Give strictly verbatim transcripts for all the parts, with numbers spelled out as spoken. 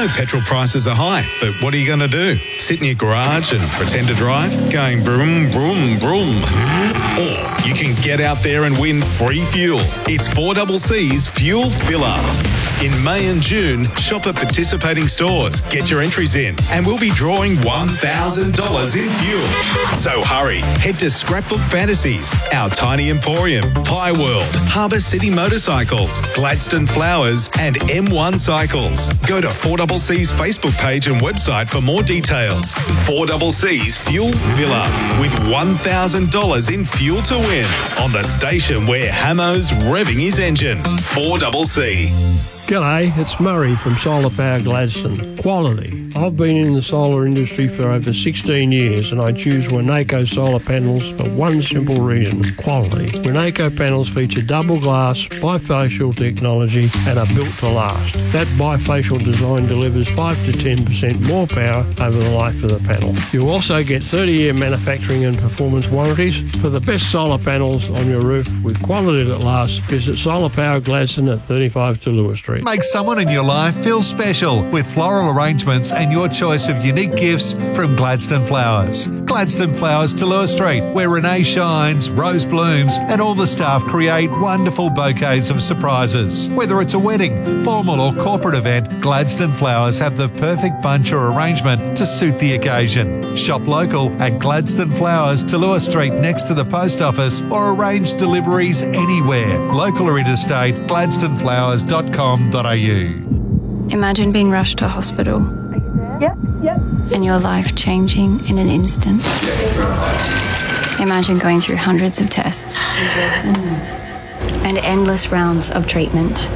petrol prices are high, but what are you going to do? Sit in your garage and pretend to drive? Going broom, broom, broom. Or you can get out there and win free fuel. It's four C C's Fuel Filler. In May and June, shop at participating stores. Get your entries in, and we'll be drawing one thousand dollars in fuel. So hurry, head to Scrapbook Fantasies, Our Tiny Emporium, Pie World, Harbour City Motorcycles, Gladstone Flowers, and M one Cycles. Go to four C C's Facebook page and website for more details. four C C's Fuel Filler, with one thousand dollars in fuel to win on the station where Hamo's revving his engine. four C C. G'day, it's Murray from Solar Power Gladstone. Quality. I've been in the solar industry for over sixteen years and I choose Winnaco solar panels for one simple reason, quality. Winnaco panels feature double glass, bifacial technology and are built to last. That bifacial design delivers five to ten percent more power over the life of the panel. You also get thirty year manufacturing and performance warranties. For the best solar panels on your roof with quality that lasts, visit Solar Power Gladstone at thirty-five to Lewis Street. Make someone in your life feel special with floral arrangements and your choice of unique gifts from Gladstone Flowers. Gladstone Flowers to Lewis Street, where Renee shines, Rose blooms, and all the staff create wonderful bouquets of surprises. Whether it's a wedding, formal or corporate event, Gladstone Flowers have the perfect bunch or arrangement to suit the occasion. Shop local at Gladstone Flowers to Lewis Street next to the post office, or arrange deliveries anywhere. Local or interstate, gladstone flowers dot com dot a u. Imagine being rushed to hospital. Yep, yep. And your life changing in an instant. Imagine going through hundreds of tests and endless rounds of treatment.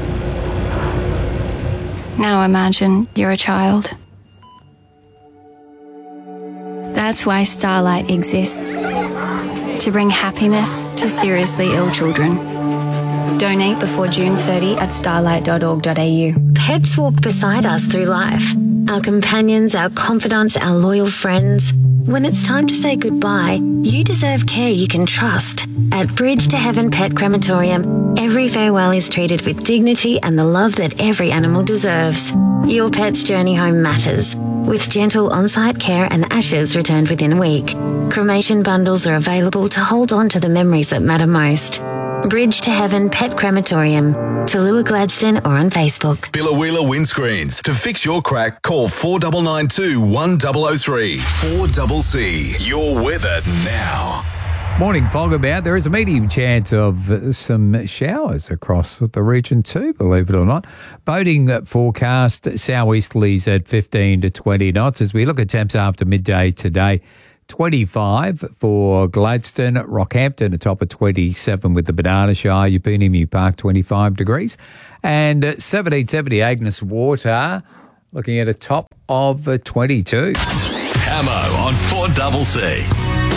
Now imagine you're a child. That's why Starlight exists. To bring happiness to seriously ill children. Donate before June thirtieth at starlight dot org dot a u. Pets walk beside us through life. Our companions, our confidants, our loyal friends. When it's time to say goodbye, you deserve care you can trust. At Bridge to Heaven Pet Crematorium, every farewell is treated with dignity and the love that every animal deserves. Your pet's journey home matters, with gentle on-site care and ashes returned within a week. Cremation bundles are available to hold on to the memories that matter most. Bridge to Heaven Pet Crematorium, Tallua Gladstone, or on Facebook. Billa Windscreens. To fix your crack, call four nine nine two, one zero zero three. four C C. Your weather now. Morning fog about. There is a medium chance of uh, some showers across the region too, believe it or not. Boating forecast, southeasterlies at fifteen to twenty knots. As we look at temps after midday today, twenty-five for Gladstone, Rockhampton, a top of twenty-seven with the Banana Shire, Upinimu Park, twenty-five degrees. And seventeen seventy Agnes Water, looking at a top of twenty-two. Hamo on four C C.